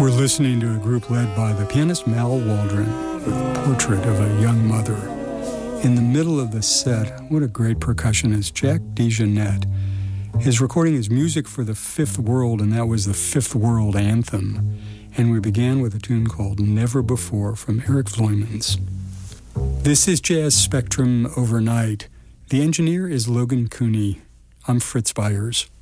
We're listening to a group led by the pianist Mal Waldron with Portrait of a Young Mother. In the middle of the set, what a great percussionist, Jack DeJohnette. His recording is Music for the Fifth World, and that was the Fifth World Anthem. And we began with a tune called Never Before from Eric Vloeimans. This is Jazz Spectrum Overnight. The engineer is Logan Cooney. I'm Fritz Byers.